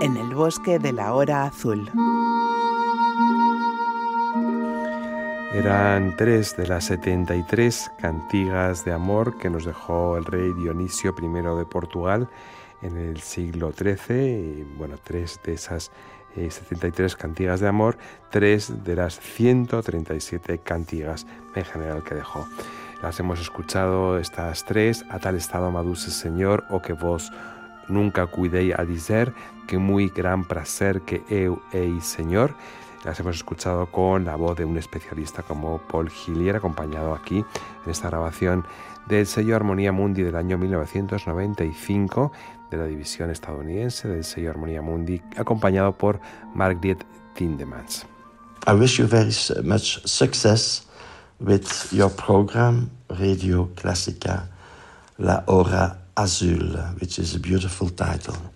En el bosque de la hora azul. Eran 3 de las 73 cantigas de amor que nos dejó el rey Dionisio I de Portugal en el siglo XIII. Y bueno, 3 de esas 73 cantigas de amor, 3 de las 137 cantigas en general que dejó. Las hemos escuchado estas 3: a tal estado amaduse Señor, o que vos nunca cuidei a dizer, que muy gran placer que eu hei Señor. Las hemos escuchado con la voz de un especialista como Paul Hillier, acompañado aquí en esta grabación del sello Armonía Mundi del año 1995, de la división estadounidense del sello Armonía Mundi, acompañado por Margriet Tindemans. I wish you very much success with your program, Radio Classica, La Hora Azul, which is a beautiful title.